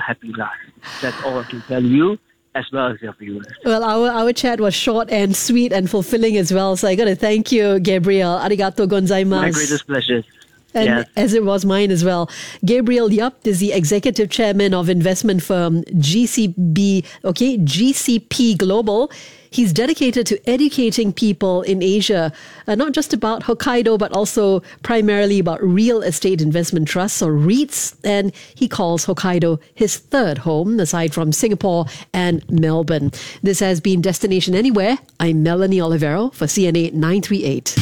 happy life. That's all I can tell you, as well as your viewers. Well, our chat was short and sweet and fulfilling as well. So I got to thank you, Gabriel. Arigato gozaimasu. My greatest pleasure. And yes. as it was mine as well. Gabriel Yap is the executive chairman of investment firm GCP Global. He's dedicated to educating people in Asia, not just about Hokkaido, but also primarily about real estate investment trusts or REITs. And he calls Hokkaido his third home, aside from Singapore and Melbourne. This has been Destination Anywhere. I'm Melanie Olivero for CNA 938.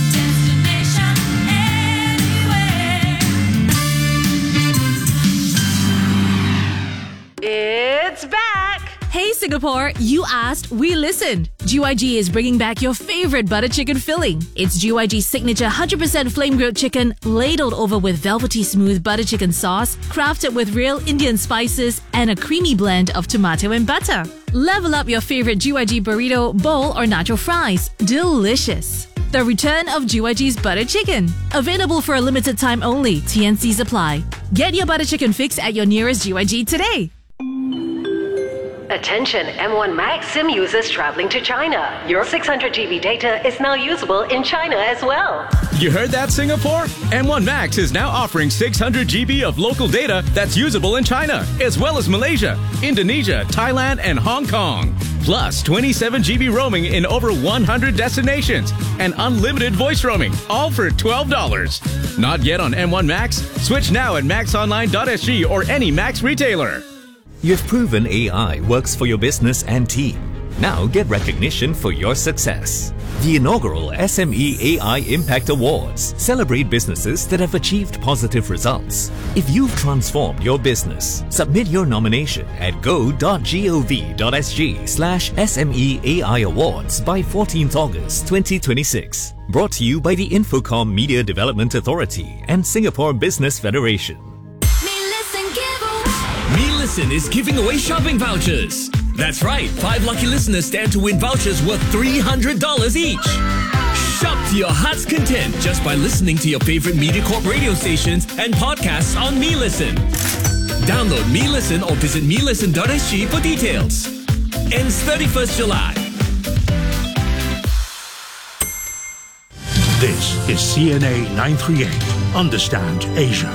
It's back! Hey Singapore, you asked, we listened. GYG is bringing back your favorite butter chicken filling. It's GYG's signature 100% flame-grilled chicken, ladled over with velvety smooth butter chicken sauce, crafted with real Indian spices and a creamy blend of tomato and butter. Level up your favorite GYG burrito, bowl or nacho fries. Delicious. The return of GYG's butter chicken. Available for a limited time only. TNCs apply. Get your butter chicken fix at your nearest GYG today. Attention M1 Max SIM users traveling to China. Your 600 GB data is now usable in China as well. You heard that, Singapore? M1 Max is now offering 600 GB of local data that's usable in China, as well as Malaysia, Indonesia, Thailand, and Hong Kong. Plus 27 GB roaming in over 100 destinations and unlimited voice roaming, all for $12. Not yet on M1 Max? Switch now at maxonline.sg or any Max retailer. You've proven AI works for your business and team. Now get recognition for your success. The inaugural SME AI Impact Awards celebrate businesses that have achieved positive results. If you've transformed your business, submit your nomination at go.gov.sg/SME AI Awards by 14th August 2026. Brought to you by the Infocom Media Development Authority and Singapore Business Federation. MeListen is giving away shopping vouchers. That's right, 5 lucky listeners stand to win vouchers worth $300 each. Shop to your heart's content just by listening to your favorite MediaCorp radio stations and podcasts on MeListen. Download MeListen or visit melisten.sg for details. Ends 31st July. This is CNA 938. Understand Asia.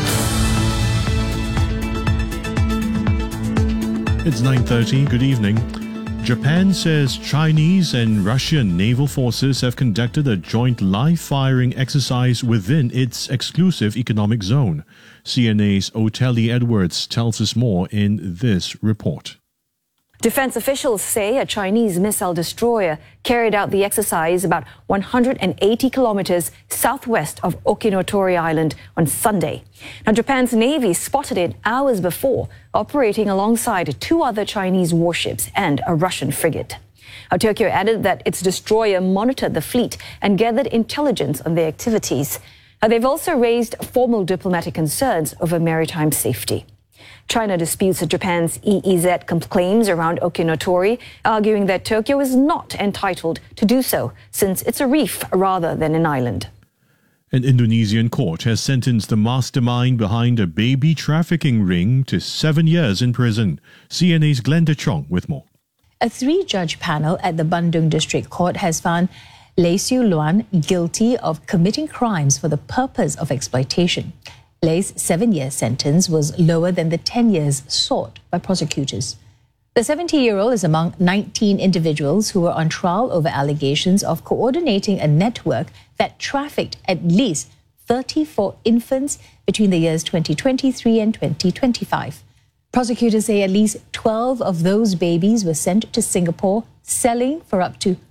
It's 9:30. Good evening. Japan says Chinese and Russian naval forces have conducted a joint live-firing exercise within its exclusive economic zone. CNA's Otelli Edwards tells us more in this report. Defense officials say a Chinese missile destroyer carried out the exercise about 180 kilometers southwest of Okinotori Island on Sunday. Now, Japan's Navy spotted it hours before, operating alongside 2 other Chinese warships and a Russian frigate. Now, Tokyo added that its destroyer monitored the fleet and gathered intelligence on their activities. Now, they've also raised formal diplomatic concerns over maritime safety. China disputes Japan's EEZ claims around Okinotori, arguing that Tokyo is not entitled to do so, since it's a reef rather than an island. An Indonesian court has sentenced the mastermind behind a baby trafficking ring to 7 years in prison. CNA's Glenda Chong with more. A 3-judge panel at the Bandung District Court has found Lei Siu Luan guilty of committing crimes for the purpose of exploitation. Lei's 7-year sentence was lower than the 10 years sought by prosecutors. The 70-year-old is among 19 individuals who were on trial over allegations of coordinating a network that trafficked at least 34 infants between the years 2023 and 2025. Prosecutors say at least 12 of those babies were sent to Singapore, selling for up to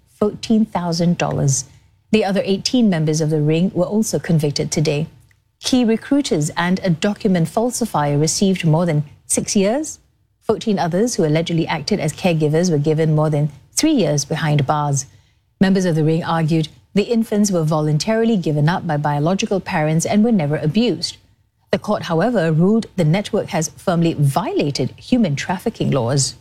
$14,000. The other 18 members of the ring were also convicted today. Key recruiters and a document falsifier received more than 6 years. 14 others who allegedly acted as caregivers were given more than 3 years behind bars. Members of the ring argued the infants were voluntarily given up by biological parents and were never abused. The court, however, ruled the network has firmly violated human trafficking laws.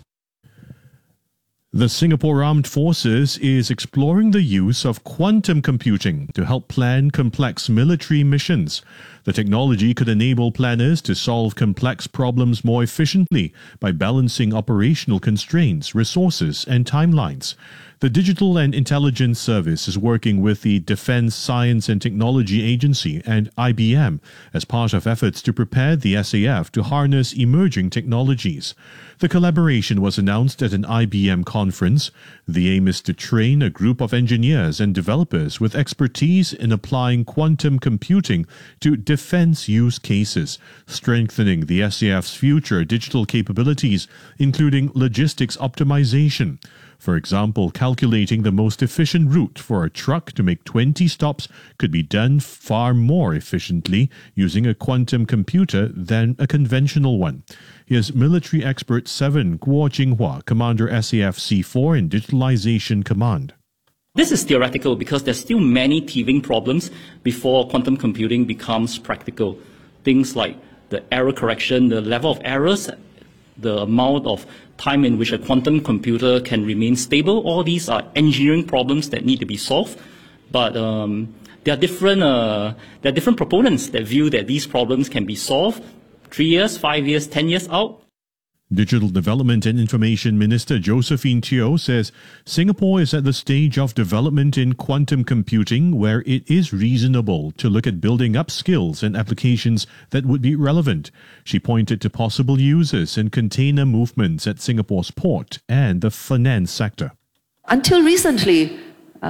The Singapore Armed Forces is exploring the use of quantum computing to help plan complex military missions. The technology could enable planners to solve complex problems more efficiently by balancing operational constraints, resources, and timelines. The Digital and Intelligence Service is working with the Defense Science and Technology Agency and IBM as part of efforts to prepare the SAF to harness emerging technologies. The collaboration was announced at an IBM conference. The aim is to train a group of engineers and developers with expertise in applying quantum computing to defense use cases, strengthening the SAF's future digital capabilities, including logistics optimization. For example, calculating the most efficient route for a truck to make 20 stops could be done far more efficiently using a quantum computer than a conventional one. Here's military expert 7 Guo Jinghua, Commander SAF C4 in Digitalization Command. This is theoretical because there's still many teething problems before quantum computing becomes practical. Things like the error correction, the level of errors, the amount of time in which a quantum computer can remain stable. All these are engineering problems that need to be solved. But there are different proponents that view that these problems can be solved 3 years, 5 years, 10 years out. Digital Development and Information Minister Josephine Teo says Singapore is at the stage of development in quantum computing where it is reasonable to look at building up skills and applications that would be relevant. She pointed to possible uses in container movements at Singapore's port and the finance sector. Until recently,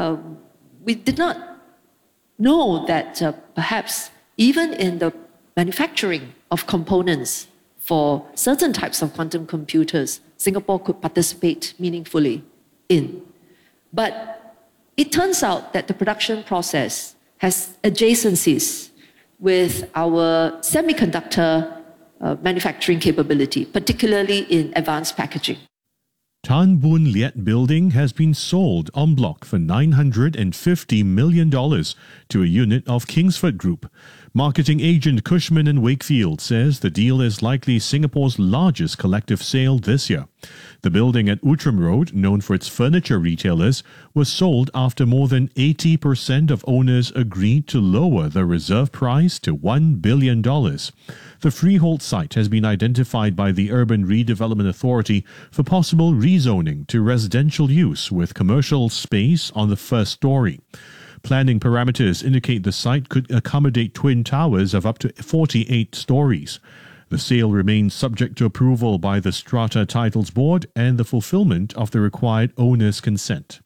we did not know that perhaps even in the manufacturing of components for certain types of quantum computers, Singapore could participate meaningfully in. But it turns out that the production process has adjacencies with our semiconductor manufacturing capability, particularly in advanced packaging. Tan Boon Liat Building has been sold en bloc for $950 million to a unit of Kingsford Group. Marketing agent Cushman & Wakefield says the deal is likely Singapore's largest collective sale this year. The building at Outram Road, known for its furniture retailers, was sold after more than 80% of owners agreed to lower the reserve price to $1 billion. The freehold site has been identified by the Urban Redevelopment Authority for possible rezoning to residential use with commercial space on the first story. Planning parameters indicate the site could accommodate twin towers of up to 48 stories. The sale remains subject to approval by the Strata Titles Board and the fulfillment of the required owner's consent.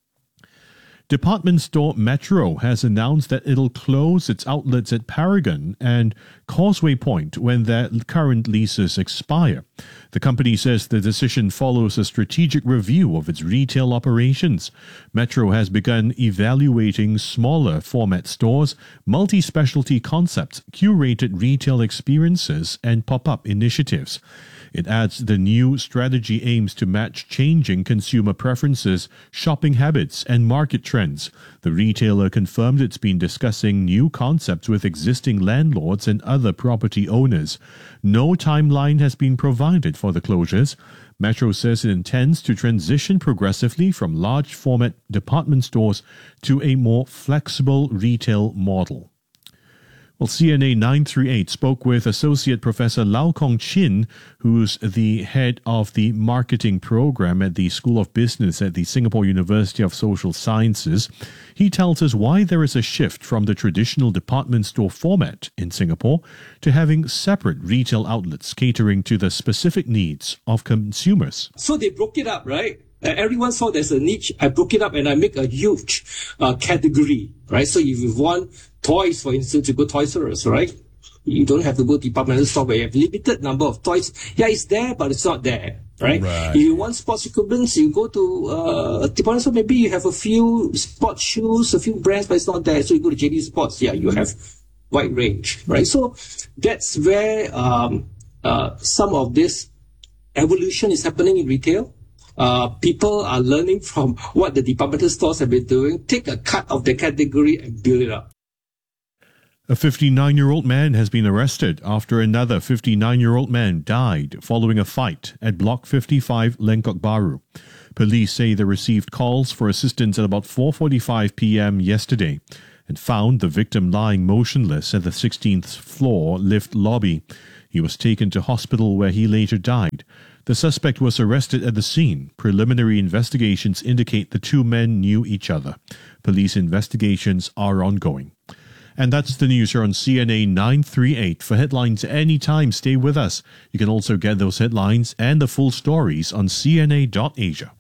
Department store Metro has announced that it'll close its outlets at Paragon and Causeway Point when their current leases expire. The company says the decision follows a strategic review of its retail operations. Metro has begun evaluating smaller format stores, multi-specialty concepts, curated retail experiences, and pop-up initiatives. It adds the new strategy aims to match changing consumer preferences, shopping habits, and market trends. The retailer confirmed it's been discussing new concepts with existing landlords and other property owners. No timeline has been provided for the closures. Metro says it intends to transition progressively from large format department stores to a more flexible retail model. Well, CNA 938 spoke with Associate Professor Lau Kong Chin, who's the head of the marketing program at the School of Business at the Singapore University of Social Sciences. He tells us why there is a shift from the traditional department store format in Singapore to having separate retail outlets catering to the specific needs of consumers. So they broke it up, right? Everyone saw there's a niche. I broke it up and I make a huge category, right? So if you want toys, for instance, you go Toys R Us, right? You don't have to go to departmental store where you have limited number of toys. Yeah, it's there, but it's not there, right? If you want sports equipment, you go to departmental store. Maybe you have a few sports shoes, a few brands, but it's not there. So you go to JD Sports. Yeah, you have wide range, right? So that's where some of this evolution is happening in retail. People are learning from what the departmental stores have been doing, take a cut of the category and build it up. A 59-year-old man has been arrested after another 59-year-old man died following a fight at Block 55 Lengkok Bahru. Police say they received calls for assistance at about 4:45 p.m. yesterday. and found the victim lying motionless at the 16th floor lift lobby. He was taken to hospital where he later died. The suspect was arrested at the scene. Preliminary investigations indicate the two men knew each other. Police investigations are ongoing. And that's the news here on CNA 938. For headlines anytime, stay with us. You can also get those headlines and the full stories on cna.asia.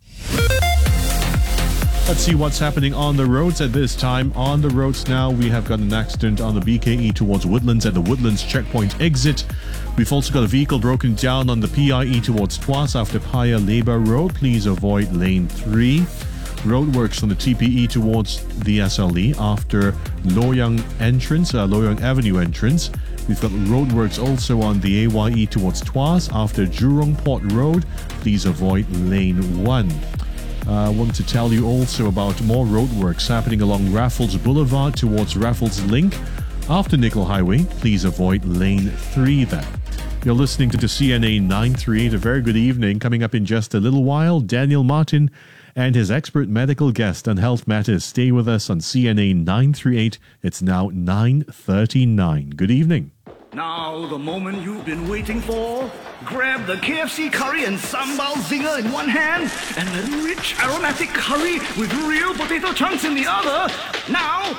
Let's see what's happening on the roads at this time. On the roads now, we have got an accident on the BKE towards Woodlands at the Woodlands checkpoint exit. We've also got a vehicle broken down on the PIE towards Tuas after Paya Lebar Road. Please avoid lane 3. Roadworks on the TPE towards the SLE after Loyang Avenue entrance. We've got roadworks also on the AYE towards Tuas after Jurong Port Road. Please avoid lane 1. I want to tell you also about more roadworks happening along Raffles Boulevard towards Raffles Link. After Nickel Highway, please avoid lane 3 then. You're listening to the CNA 938. A very good evening. Coming up in just a little while, Daniel Martin and his expert medical guest on health matters. Stay with us on CNA 938. It's now 9:39. Good evening. Now, the moment you've been waiting for. Grab the KFC curry and sambal zinger in one hand and the rich aromatic curry with real potato chunks in the other. Now,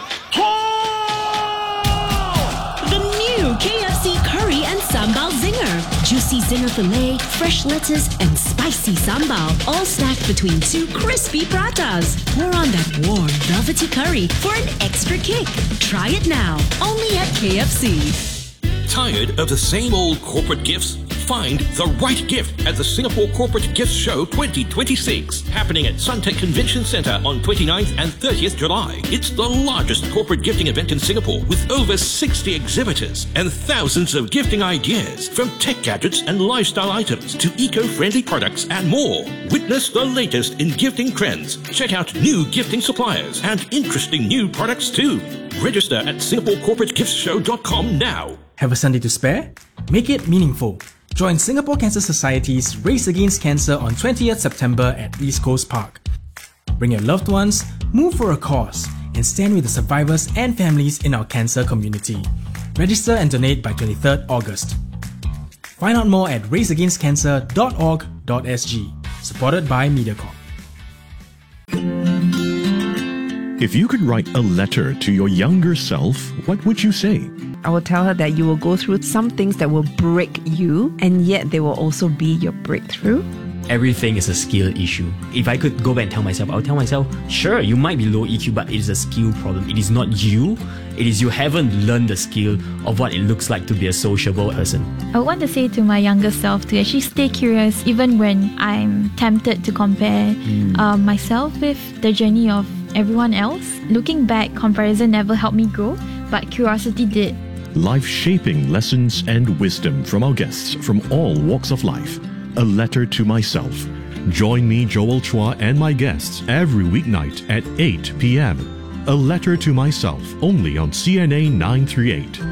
the new KFC curry and sambal zinger. Juicy zinger filet, fresh lettuce, and spicy sambal, all stacked between two crispy pratas. Pour on that warm, velvety curry for an extra kick. Try it now, only at KFC. Tired of the same old corporate gifts? Find the right gift at the Singapore Corporate Gifts Show 2026, happening at Suntec Convention Centre on 29th and 30th July. It's the largest corporate gifting event in Singapore with over 60 exhibitors and thousands of gifting ideas, from tech gadgets and lifestyle items to eco-friendly products and more. Witness the latest in gifting trends. Check out new gifting suppliers and interesting new products too. Register at SingaporeCorporateGiftsShow.com now. Have a Sunday to spare? Make it meaningful. Join Singapore Cancer Society's Race Against Cancer on 20th September at East Coast Park. Bring your loved ones, move for a cause, and stand with the survivors and families in our cancer community. Register and donate by 23rd August. Find out more at raceagainstcancer.org.sg. Supported by MediaCorp. If you could write a letter to your younger self, what would you say? I will tell her that you will go through some things that will break you, and yet they will also be your breakthrough. Everything is a skill issue. If I could go back and tell myself, I would tell myself, sure, you might be low EQ, but it is a skill problem. It is not you. It is you haven't learned the skill of what it looks like to be a sociable person. I would want to say to my younger self to actually stay curious even when I'm tempted to compare myself with the journey of everyone else. Looking back, comparison never helped me grow, but curiosity did. Life-shaping lessons and wisdom from our guests from all walks of life. A letter to myself. Join me, Joel Chua, and my guests every weeknight at 8 p.m. A letter to myself, only on CNA 938.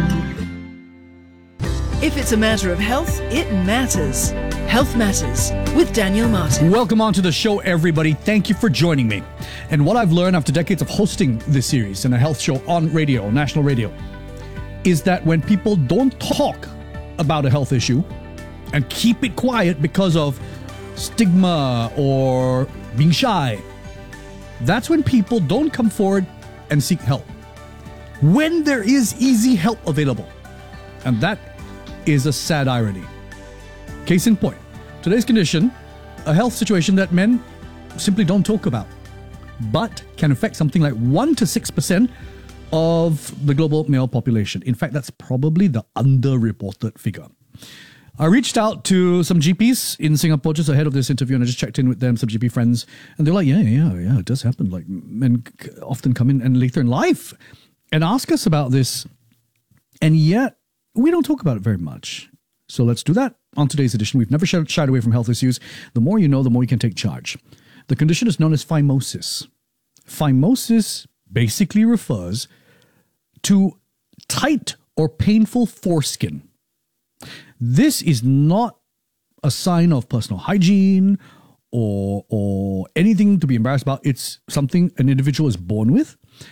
If it's a matter of health, it matters. Health Matters with Daniel Martin. Welcome on to the show, everybody. Thank you for joining me. And what I've learned after decades of hosting this series and a health show on radio, national radio, is that when people don't talk about a health issue and keep it quiet because of stigma or being shy, that's when people don't come forward and seek help. When there is easy help available. And that is a sad irony. Case in point, today's condition, a health situation that men simply don't talk about, but can affect something like 1 to 6% of the global male population. In fact, that's probably the underreported figure. I reached out to some GPs in Singapore just ahead of this interview, and I just checked in with them, some GP friends, and they're like, yeah, it does happen. Like, men often come in and later in life and ask us about this, and yet we don't talk about it very much. So let's do that on today's edition. We've never shied away from health issues. The more you know, the more you can take charge. The condition is known as phimosis. Phimosis basically refers to tight or painful foreskin. This is not a sign of personal hygiene or anything to be embarrassed about. It's something an individual is born with,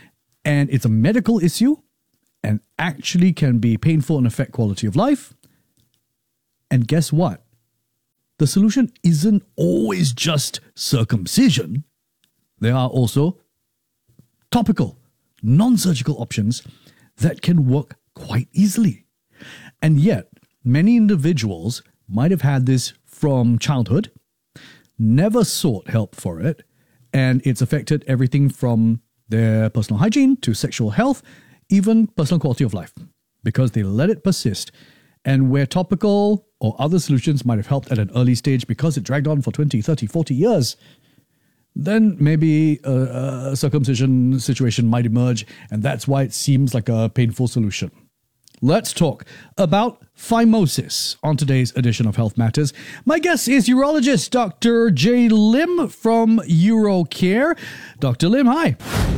and it's a medical issue and actually can be painful and affect quality of life. And guess what? The solution isn't always just circumcision. There are also topical, non-surgical options that can work quite easily. And yet, many individuals might have had this from childhood, never sought help for it, and it's affected everything from their personal hygiene to sexual health, even personal quality of life, because they let it persist. And where topical or other solutions might have helped at an early stage because it dragged on for 20, 30, 40 years, then maybe a circumcision situation might emerge, and that's why it seems like a painful solution. Let's talk about phimosis on today's edition of Health Matters. My guest is urologist Dr. Jay Lim from UroCare. Dr. Lim, hi.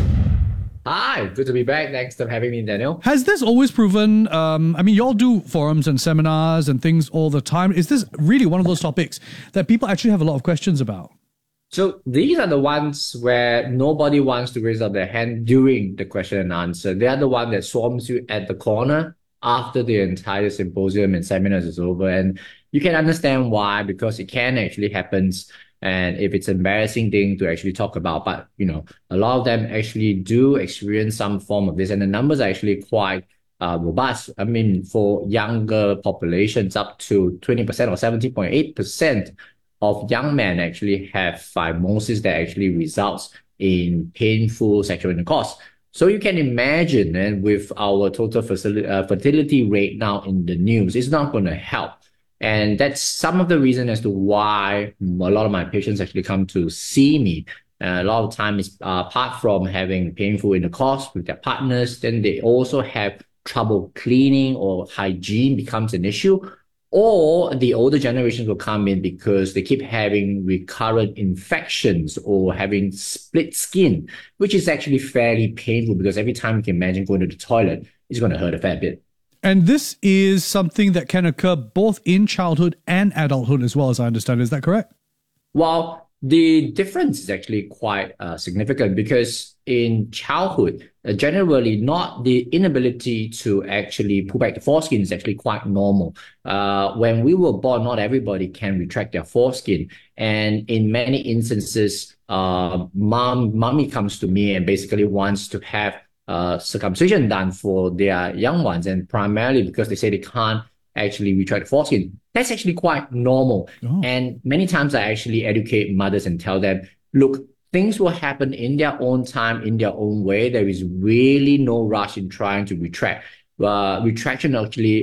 Hi, good to be back. Thanks for having me, Daniel. Has this always proven, you all do forums and seminars and things all the time. Is this really one of those topics that people actually have a lot of questions about? So these are the ones where nobody wants to raise up their hand during the question and answer. They are the one that swarms you at the corner after the entire symposium and seminars is over. And you can understand why, because it can actually happen. And if it's an embarrassing thing to actually talk about, but a lot of them actually do experience some form of this, and the numbers are actually quite robust. I mean, for younger populations, up to 20% or 70.8% of young men actually have phimosis that actually results in painful sexual intercourse. So you can imagine, and with our total fertility rate now in the news, it's not going to help. And that's some of the reason as to why a lot of my patients actually come to see me. A lot of times, apart from having painful intercourse with their partners, then they also have trouble cleaning, or hygiene becomes an issue. Or the older generations will come in because they keep having recurrent infections or having split skin, which is actually fairly painful because every time you can imagine going to the toilet, it's going to hurt a fair bit. And this is something that can occur both in childhood and adulthood as well, as I understand. Is that correct? Well, the difference is actually quite significant because in childhood, generally not the inability to actually pull back the foreskin is actually quite normal. When we were born, not everybody can retract their foreskin. And in many instances, mommy comes to me and basically wants to have circumcision done for their young ones, and primarily because they say they can't actually retract the foreskin. That's actually quite normal. Oh. And many times I actually educate mothers and tell them, look, things will happen in their own time, in their own way. There is really no rush in trying to retract. Retraction actually,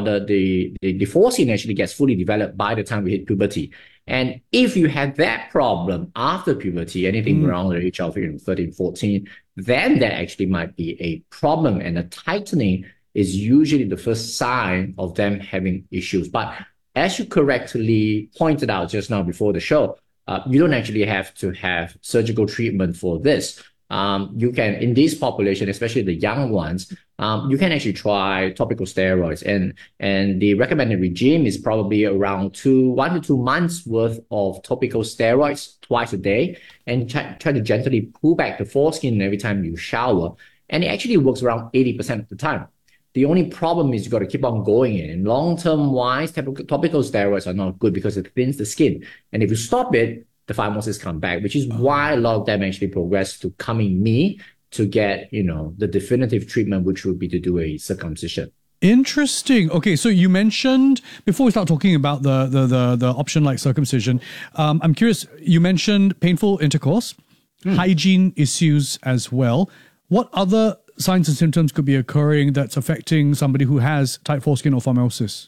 the foreskin actually gets fully developed by the time we hit puberty. And if you have that problem after puberty, anything around the age of 13, 14, then that actually might be a problem. And the tightening is usually the first sign of them having issues. But as you correctly pointed out just now before the show, you don't actually have to have surgical treatment for this. You can, in this population, especially the young ones, you can actually try topical steroids. And the recommended regime is probably around 1 to 2 months worth of topical steroids twice a day, and try to gently pull back the foreskin every time you shower. And it actually works around 80% of the time. The only problem is you got to keep on going in. And long-term wise, topical steroids are not good because it thins the skin. And if you stop it, the phimosis come back, which is why a lot of them actually progress to coming me to get, the definitive treatment, which would be to do a circumcision. Interesting. Okay, so you mentioned, before we start talking about the option like circumcision, I'm curious, you mentioned painful intercourse, hygiene issues as well. What other signs and symptoms could be occurring that's affecting somebody who has tight foreskin or phimosis?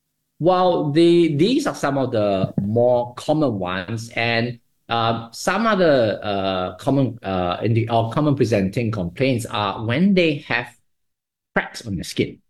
Well, these are some of the more common ones, and some other common presenting complaints are when they have cracks on the skin.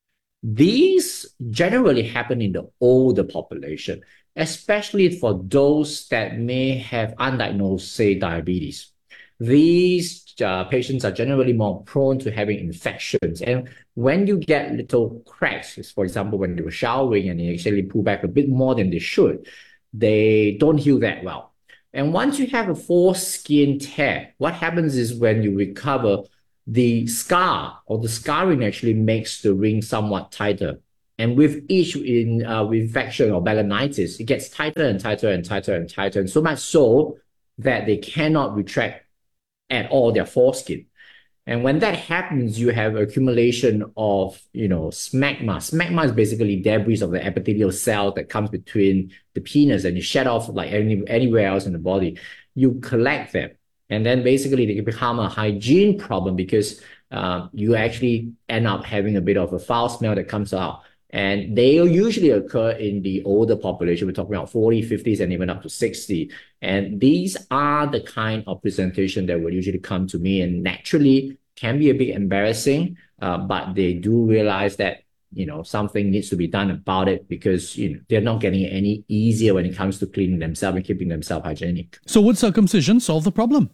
These generally happen in the older population, especially for those that may have undiagnosed, say, diabetes. These patients are generally more prone to having infections. And when you get little cracks, for example, when they were showering and they actually pull back a bit more than they should, they don't heal that well. And once you have a foreskin tear, what happens is when you recover, the scar or the scarring actually makes the ring somewhat tighter. And with each infection or balanitis, it gets tighter and tighter and tighter and tighter, and so much so that they cannot retract at all their foreskin. And when that happens, you have accumulation of, smegma. Smegma is basically debris of the epithelial cell that comes between the penis, and you shed off like anywhere else in the body. You collect them, and then basically they become a hygiene problem because you actually end up having a bit of a foul smell that comes out. And they usually occur in the older population. We're talking about 40, 50s, and even up to 60. And these are the kind of presentation that will usually come to me, and naturally can be a bit embarrassing, but they do realize that, something needs to be done about it because, they're not getting it any easier when it comes to cleaning themselves and keeping themselves hygienic. So would circumcision solve the problem?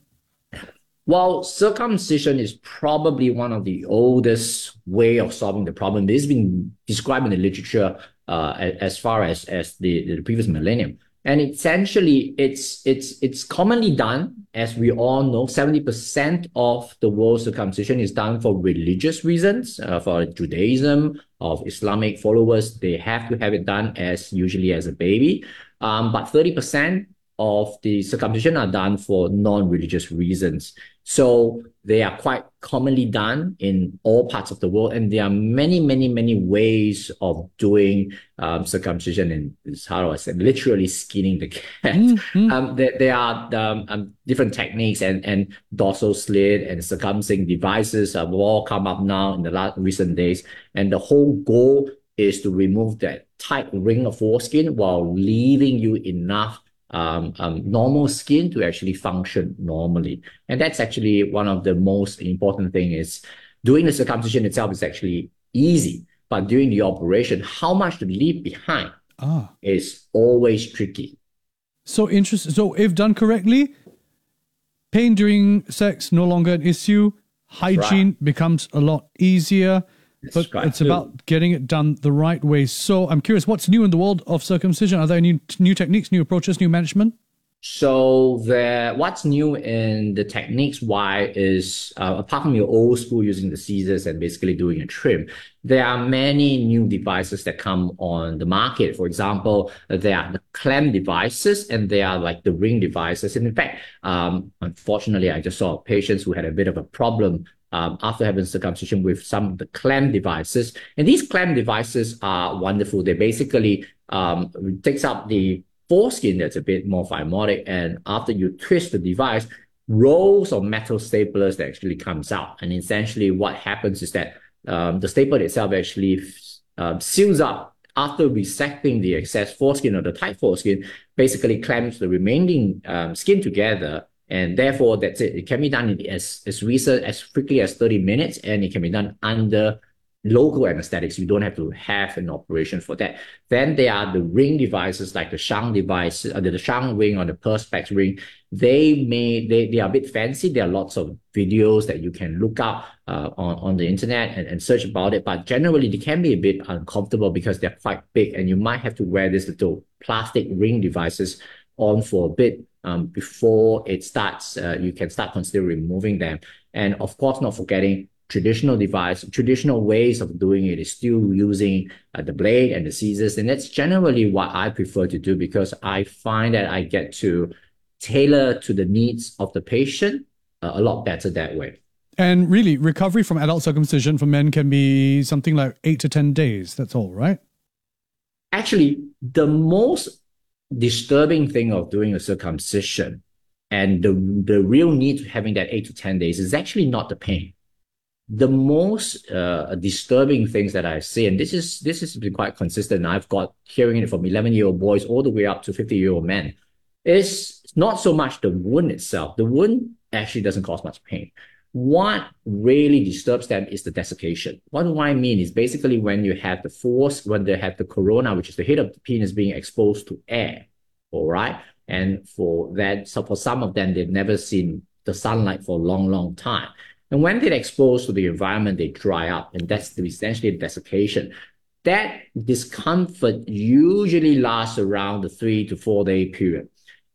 Well, circumcision is probably one of the oldest way of solving the problem. This has been described in the literature as far as the previous millennium. And essentially, it's commonly done, as we all know. 70% of the world's circumcision is done for religious reasons, for Judaism, of Islamic followers. They have to have it done usually as a baby. But 30% of the circumcision are done for non-religious reasons. So they are quite commonly done in all parts of the world. And there are many, many, many ways of doing circumcision, and how do I say, literally skinning the cat. There are different techniques, and dorsal slit and circumcising devices have all come up now in the recent days. And the whole goal is to remove that tight ring of foreskin while leaving you enough normal skin to actually function normally. And that's actually one of the most important things. Is doing the circumcision itself is actually easy, but during the operation, how much to leave behind is always tricky. So interesting. So if done correctly, pain during sex no longer an issue, hygiene becomes a lot easier. But it's about getting it done the right way. So I'm curious, what's new in the world of circumcision? Are there any new techniques, new approaches, new management? So what's new in the techniques wise is, apart from your old school using the scissors and basically doing a trim, there are many new devices that come on the market. For example, there are the clamp devices, and there are like the ring devices. And in fact, unfortunately, I just saw patients who had a bit of a problem after having circumcision with some of the clamp devices. And these clamp devices are wonderful. They basically takes up the foreskin that's a bit more phimotic, and after you twist the device, rolls of metal staplers that actually comes out. And essentially what happens is that the stapler itself actually seals up after resecting the excess foreskin or the tight foreskin, basically clamps the remaining skin together. And therefore, that's it. It can be done in as quickly as 30 minutes, and it can be done under local anesthetics. You don't have to have an operation for that. Then there are the ring devices like the Shang device, the Shang ring or the Perspex ring. They are a bit fancy. There are lots of videos that you can look up on the internet and search about it. But generally, they can be a bit uncomfortable because they're quite big, and you might have to wear these little plastic ring devices on for a bit before it starts. You can start considering removing them. And of course, not forgetting traditional ways of doing it is still using the blade and the scissors. And that's generally what I prefer to do, because I find that I get to tailor to the needs of the patient a lot better that way. And really, recovery from adult circumcision for men can be something like 8 to 10 days. That's all, right? Actually, the most disturbing thing of doing a circumcision and the real need to having that 8 to 10 days is actually not the pain. The most disturbing things that I see, and this has been quite consistent, I've got hearing it from 11-year-old boys all the way up to 50-year-old men, is not so much the wound itself. The wound actually doesn't cause much pain. What really disturbs them is the desiccation. What do I mean is basically when you have when they have the corona, which is the head of the penis being exposed to air, all right? And for some of them, they've never seen the sunlight for a long, long time. And when they're exposed to the environment, they dry up, and that's essentially the desiccation. That discomfort usually lasts around the 3 to 4 day period.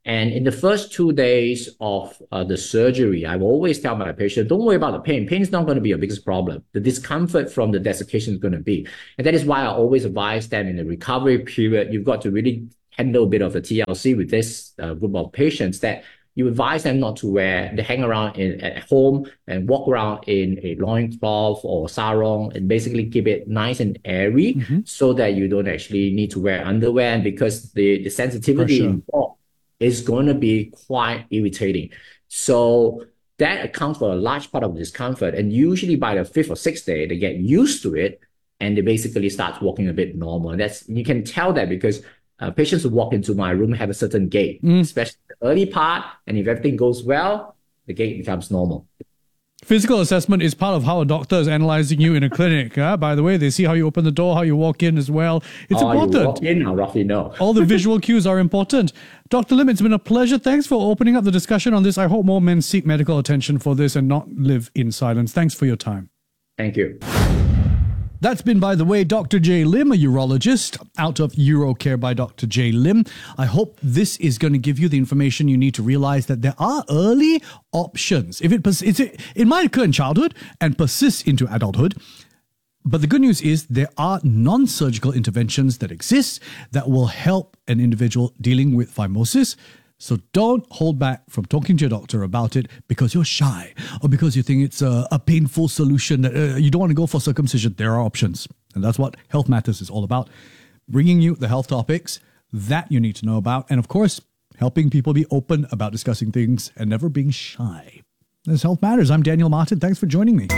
And in the first 2 days of the surgery, I will always tell my patient, don't worry about the pain. Pain is not going to be your biggest problem. The discomfort from the desiccation is going to be. And that is why I always advise them in the recovery period, you've got to really handle a bit of the TLC with this group of patients, that you advise them not to hang around at home and walk around in a loincloth or sarong, and basically keep it nice and airy so that you don't actually need to wear underwear, and because the sensitivity involved is going to be quite irritating. So that accounts for a large part of the discomfort. And usually by the 5th or 6th day, they get used to it and they basically start walking a bit normal. And you can tell that because patients who walk into my room have a certain gait, especially the early part. And if everything goes well, the gait becomes normal. Physical assessment is part of how a doctor is analyzing you in a clinic. By the way, they see how you open the door, how you walk in as well. It's important. You walk in, I'll roughly know. All the visual cues are important. Dr. Lim, it's been a pleasure. Thanks for opening up the discussion on this. I hope more men seek medical attention for this and not live in silence. Thanks for your time. Thank you. That's been, by the way, Dr. J. Lim, a urologist out of UroCare by Dr. J. Lim. I hope this is going to give you the information you need to realize that there are early options. If it might occur in childhood and persist into adulthood, but the good news is there are non-surgical interventions that exist that will help an individual dealing with phimosis. So don't hold back from talking to your doctor about it because you're shy or because you think it's a painful solution that you don't want to go for circumcision. There are options. And that's what Health Matters is all about. Bringing you the health topics that you need to know about. And of course, helping people be open about discussing things and never being shy. This is Health Matters. I'm Daniel Martin. Thanks for joining me.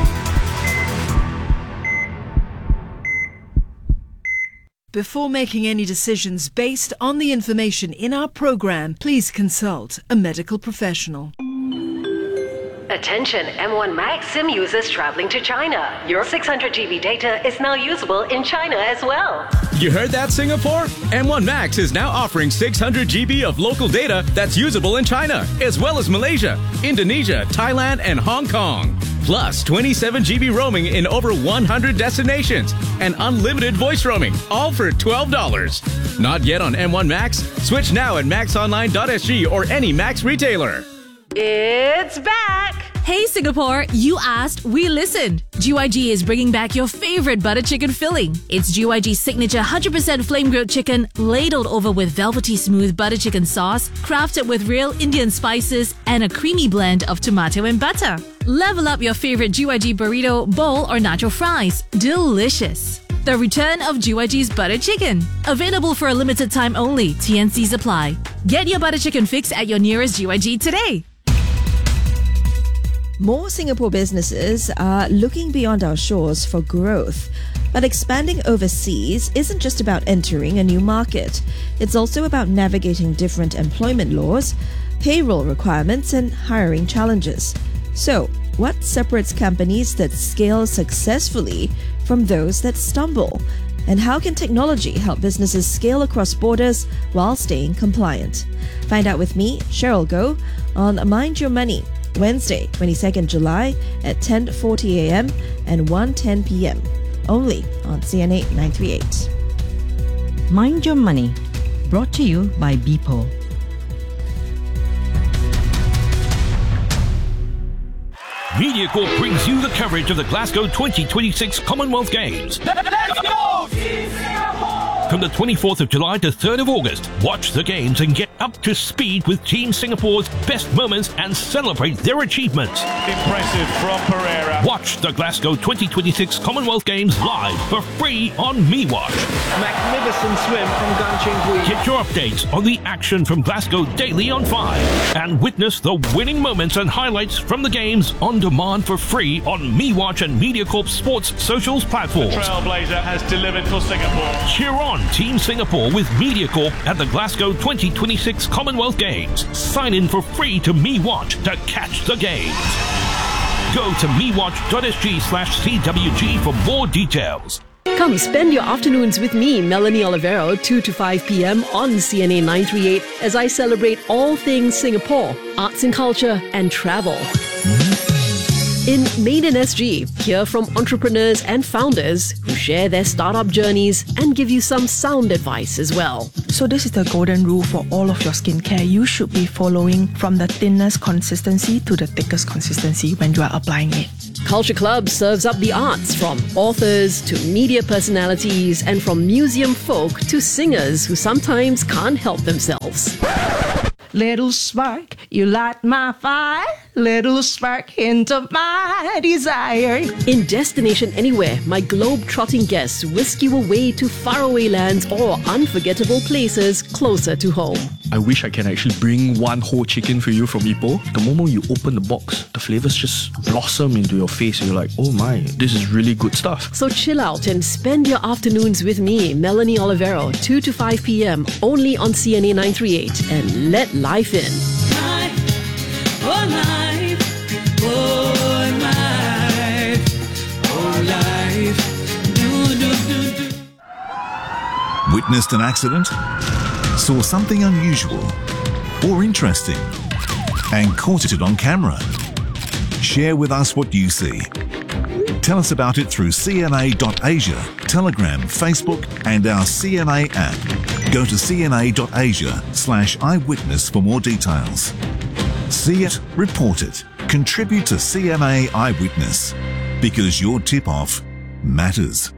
Before making any decisions based on the information in our program, please consult a medical professional. Attention M1 Max SIM users traveling to China. Your 600 GB data is now usable in China as well. You heard that, Singapore? M1 Max is now offering 600 GB of local data that's usable in China, as well as Malaysia, Indonesia, Thailand, and Hong Kong. Plus 27 GB roaming in over 100 destinations and unlimited voice roaming, all for $12. Not yet on M1 Max? Switch now at maxonline.sg or any Max retailer. It's back! Hey Singapore, you asked, we listened. GYG is bringing back your favorite butter chicken filling. It's GYG's signature 100% flame-grilled chicken, ladled over with velvety smooth butter chicken sauce, crafted with real Indian spices, and a creamy blend of tomato and butter. Level up your favorite GYG burrito, bowl, or nacho fries. Delicious. The return of GYG's butter chicken. Available for a limited time only. TNCs apply. Get your butter chicken fix at your nearest GYG today. More Singapore businesses are looking beyond our shores for growth. But expanding overseas isn't just about entering a new market. It's also about navigating different employment laws, payroll requirements, and hiring challenges. So, what separates companies that scale successfully from those that stumble? And how can technology help businesses scale across borders while staying compliant? Find out with me, Cheryl Goh, on Mind Your Money, Wednesday, 22nd July at 10:40 a.m. and 1:10 p.m. Only on CNA 938. Mind Your Money, brought to you by BPO. MediaCorp brings you the coverage of the Glasgow 2026 Commonwealth Games. Let's go! From the 24th of July to 3rd of August, watch the games and get up to speed with Team Singapore's best moments and celebrate their achievements. Impressive from Pereira. Watch the Glasgow 2026 Commonwealth Games live for free on MeWatch. Magnificent swim from Gan Cheng-Hui. Get your updates on the action from Glasgow daily on 5 and witness the winning moments and highlights from the games on demand for free on MeWatch and MediaCorp Sports socials platforms. The Trailblazer has delivered for Singapore. Cheer on Team Singapore with MediaCorp at the Glasgow 2026 Commonwealth Games. Sign in for free to MeWatch to catch the games. Go to mewatch.sg/CWG for more details. Come spend your afternoons with me, Melanie Olivero, 2 to 5 p.m. on CNA 938 as I celebrate all things Singapore, arts and culture, and travel. In Made in SG, hear from entrepreneurs and founders who share their startup journeys and give you some sound advice as well. So this is the golden rule for all of your skincare. You should be following from the thinnest consistency to the thickest consistency when you are applying it. Culture Club serves up the arts, from authors to media personalities and from museum folk to singers who sometimes can't help themselves. Little spark, you light my fire. Little spark, hint of my desire. In Destination Anywhere, my globe-trotting guests whisk you away to faraway lands or unforgettable places closer to home. I wish I can actually bring one whole chicken for you from Ipoh. The moment you open the box, the flavors just blossom into your face and you're like, oh my, this is really good stuff. So chill out and spend your afternoons with me, Melanie Olivero, 2 to 5 p.m. only on CNA 938, and let life in. Witnessed an accident? Saw something unusual or interesting and caught it on camera? Share with us what you see. Tell us about it through cna.asia, Telegram, Facebook and our CNA app. Go to cna.asia/eyewitness for more details. See it, report it, contribute to CNA Eyewitness, because your tip-off matters.